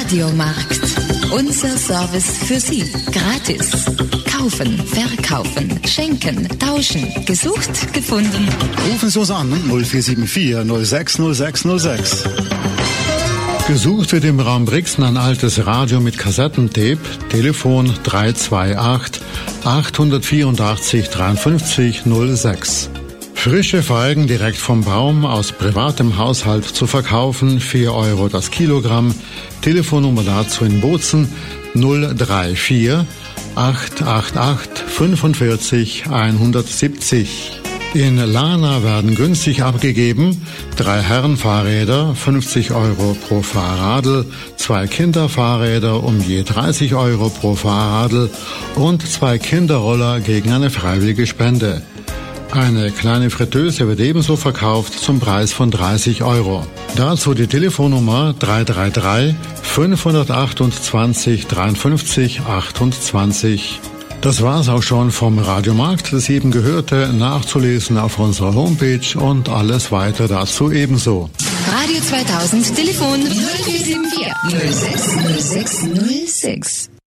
Radiomarkt. Unser Service für Sie. Gratis. Kaufen, verkaufen, schenken, tauschen. Gesucht, gefunden. Rufen Sie uns an 0474 060606. Gesucht wird im Raum Brixen ein altes Radio mit Kassettentape. Telefon 328 884 53 06. Frische Feigen direkt vom Baum aus privatem Haushalt zu verkaufen, 4 Euro das Kilogramm. Telefonnummer dazu in Bozen 034 888 45 170. In Lana werden günstig abgegeben 3 Herrenfahrräder, 50 Euro pro Fahrradl, 2 Kinderfahrräder um je 30 Euro pro Fahrradl und 2 Kinderroller gegen eine freiwillige Spende. Eine kleine Fritteuse wird ebenso verkauft zum Preis von 30 Euro. Dazu die Telefonnummer 333 528 53 28. Das war's auch schon vom Radiomarkt. Das eben Gehörte nachzulesen auf unserer Homepage und alles weiter dazu ebenso. Radio 2000, Telefon 0474 060606.